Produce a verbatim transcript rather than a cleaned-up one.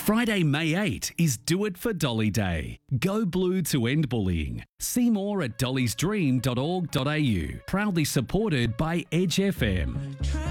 Friday, May eighth is Do It for Dolly Day. Go blue to end bullying. See more at dollys dream dot org dot a u. Proudly supported by Edge F M.